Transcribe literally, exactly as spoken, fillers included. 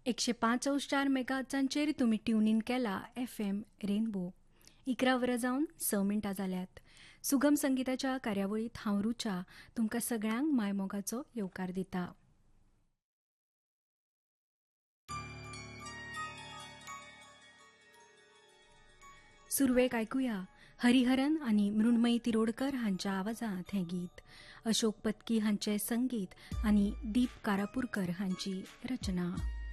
एकशे पाच अंश चार मेगाचांचेर तुमी ट्यून इन केला एफ एम रेनबो. इकरा वरां जावन स मिनटां जाल्यात. सुगम संगीताच्या कार्यावळीत हांव रुचा तुमकां सगळ्यांक मायमोगाचो येवकार दिता. सुरवेक आयकुया हरिहरन आनी मृण्मयी तिरोडकर हांच्या आवाजांत हें गीत. अशोक पत्की हांचें संगीत आनी दीप कारापुरकर हांची रचना.